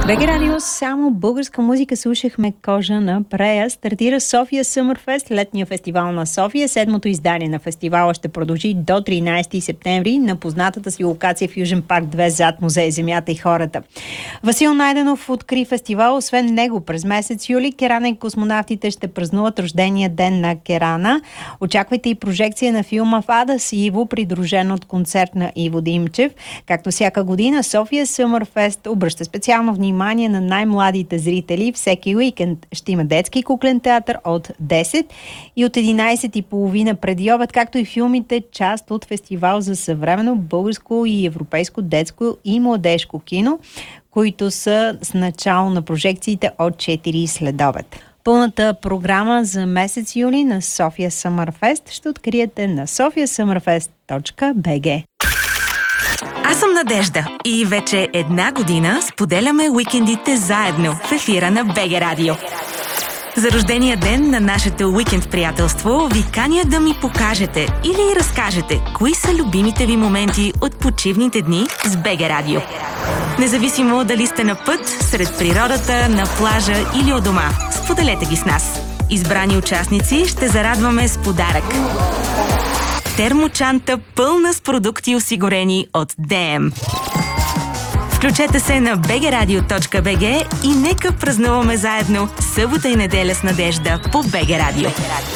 БГ Радио, само българска музика слушахме. Кожа на Прея. Стартира София Summerfest, летния фестивал на София. Седмото издание на фестивала ще продължи до 13 септември на познатата си локация в Южен парк 2 зад Музей Земята и хората. Васил Найденов откри фестивал. Освен него, през месец юли Керана и космонавтите ще празнуват рождения ден на Керана. Очаквайте и прожекция на филма в Ада с Иво, придружен от концерт на Иво Димчев. Както всяка година, София Summerfest обръща специално внимание на най-младите зрители. Всеки уикенд ще има детски куклен театър от 10 и от 11:30 преди обед, както и филмите, част от фестивал за съвременно българско и европейско детско и младежко кино, които са с начало на прожекциите от 4 следобед. Пълната програма за месец юли на София Summerfest ще откриете на sofiasummerfest.bg. Аз съм Надежда и вече една година споделяме уикендите заедно в ефира на БГ Радио. За рождения ден на нашето уикенд приятелство ви каня да ми покажете или разкажете кои са любимите ви моменти от почивните дни с БГ Радио. Независимо дали сте на път, сред природата, на плажа или у дома, споделете ги с нас. Избрани участници ще зарадваме с подарък. Термочанта пълна с продукти, осигурени от ДМ. Включете се на bgradio.bg и нека празнуваме заедно събота и неделя с Надежда по БГ Радио.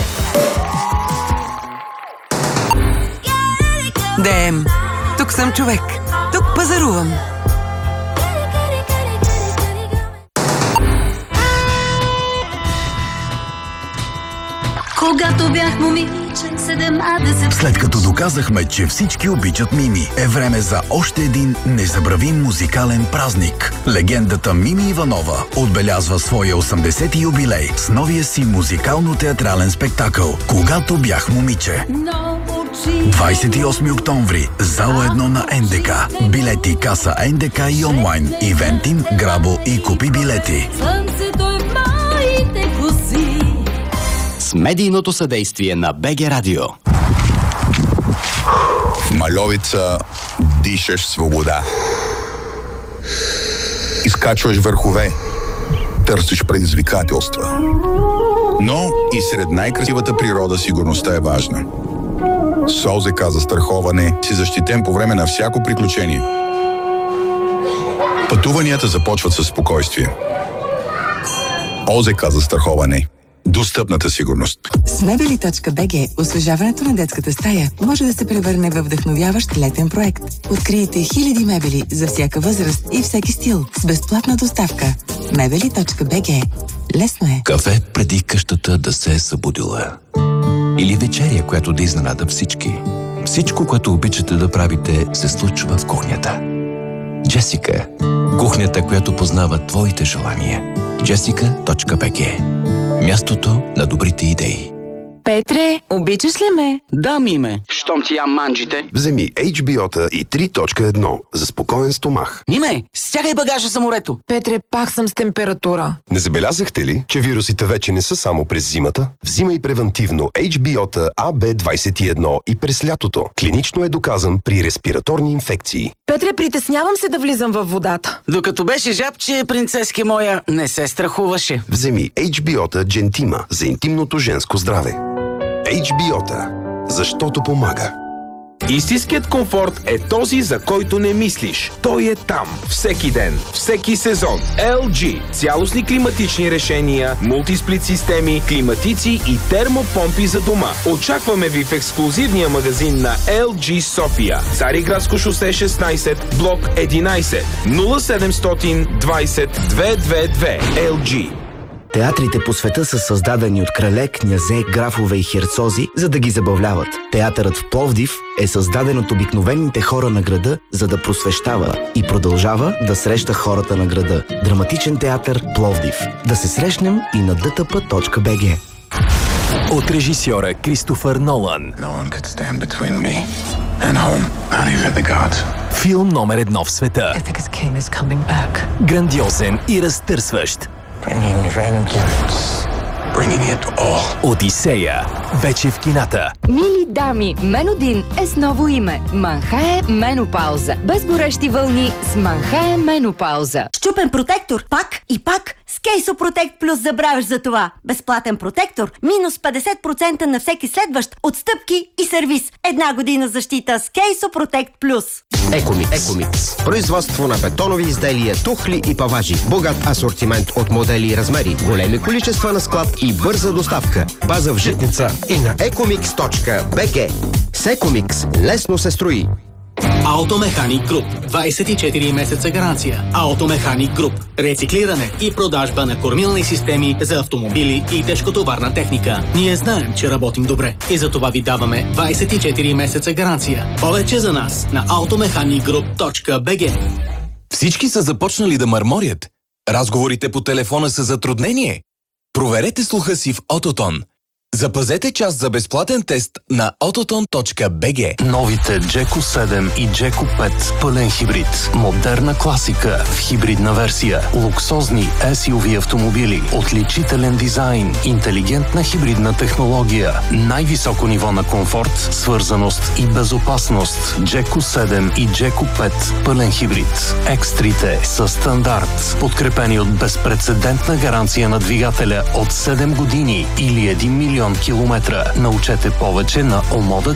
ДМ. Тук съм човек. Тук пазарувам. Когато бях момиче, 17... След като доказахме, че всички обичат Мими, е време за още един незабравим музикален празник. Легендата Мими Иванова отбелязва своя 80-ти юбилей с новия си музикално-театрален спектакъл «Когато бях момиче». 28 октомври, зала 1 на НДК. Билети, каса НДК и онлайн. Ивентим, Грабо и купи билети. С медийното съдействие на БГ Радио. В Мальовица дишаш свобода. Изкачваш върхове. Търсиш предизвикателства. Но и сред най-красивата природа сигурността е важна. С ОЗК застраховане си защитен по време на всяко приключение. Пътуванията започват със спокойствие. ОЗК застраховане. Достъпната сигурност. С мебели.bg освежаването на детската стая може да се превърне във вдъхновяващ летен проект. Открийте хиляди мебели за всяка възраст и всеки стил с безплатна доставка. Мебели.bg. Лесно е. Кафе преди къщата да се е събудила. Или вечеря, която да изненада всички. Всичко, което обичате да правите, се случва в кухнята. Джесика. Кухнята, която познава твоите желания. Jessica.bg. Мястото на добрите идеи. Петре, обичаш ли ме? Да, Миме. Щом ти ям манджите. Вземи HBO-та и 3.1 за спокоен стомах. Миме, стягай багажа за морето. Петре, пак съм с температура. Не забелязахте ли, че вирусите вече не са само през зимата? Взимай превентивно HBO-та AB21 и през лятото. Клинично е доказан при респираторни инфекции. Петре, притеснявам се да влизам във водата. Докато беше жабче, принцески моя, не се страхуваше. Вземи HBO-та Gentima за интимното женско здраве. HBO-та, защото помага. Истинският комфорт е този, за който не мислиш. Той е там. Всеки ден, всеки сезон. LG. Цялостни климатични решения, мултисплит системи, климатици и термопомпи за дома. Очакваме ви в ексклузивния магазин на LG София. Цариградско шосе 16, блок 11, 0700 20 222. LG. Театрите по света са създадени от крале, князе, графове и херцози, за да ги забавляват. Театърът в Пловдив е създаден от обикновените хора на града, за да просвещава и продължава да среща хората на града. Драматичен театър Пловдив. Да се срещнем и на dtp.bg. От режисьора Кристофър Нолан. Филм номер 1 в света. Грандиозен и разтърсващ. bringing it all. Одисея. Вече в кината. Мили дами, Менодин е с ново име. Манхае Менопауза. Без горещи вълни с Манхае Менопауза. Щупен протектор пак и пак с Кейсо Протект Плюс забравяш за това. Безплатен протектор, минус 50% на всеки следващ, отстъпки и сервис. 1 година защита с Кейсо Протект Плюс. Екомикс. Производство на бетонови изделия, тухли и паважи. Богат асортимент от модели и размери. Големи количества на склад и бърза доставка. База в Житница и на ecomix.bg. С Екомикс лесно се строи. Автомеханик Груп. 24 месеца гаранция. Автомеханик Груп. Рециклиране и продажба на кормилни системи за автомобили и тежкотоварна техника. Ние знаем, че работим добре и за това ви даваме 24 месеца гаранция. Повече за нас на automechanicgroup.bg. Всички са започнали да мърморят. Разговорите по телефона са затруднение. Проверете слуха си в Autotone. Запазете час за безплатен тест на autotone.bg. Новите Джеко 7 и Джеко 5 пълен хибрид. Модерна класика в хибридна версия. Луксозни SUV автомобили. Отличителен дизайн. Интелигентна хибридна технология. Най-високо ниво на комфорт, свързаност и безопасност. Джеко 7 и Джеко 5 пълен хибрид. Екстрите са стандарт. Подкрепени от безпрецедентна гаранция на двигателя от 7 години или 1 милион километра. Научете повече на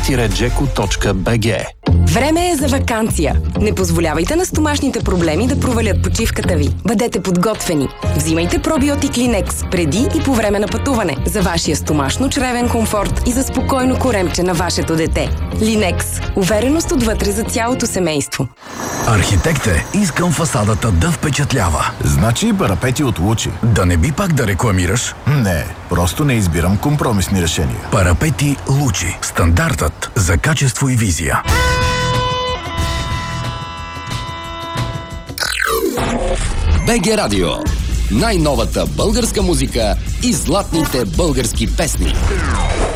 omoda-jeco.bg. Време е за ваканция. Не позволявайте на стомашните проблеми да провалят почивката ви. Бъдете подготвени. Взимайте пробиотик Линекс преди и по време на пътуване за вашия стомашно-чревен комфорт и за спокойно коремче на вашето дете. Линекс. Увереност отвътре за цялото семейство. Архитект е, искам фасадата да впечатлява. Значи парапети от Лучи. Да не би пак да рекламираш? Не, просто не избирам компромисни решения. Парапети Лучи. Стандартът за качество и визия. БГ Радио. Най-новата българска музика и златните български песни.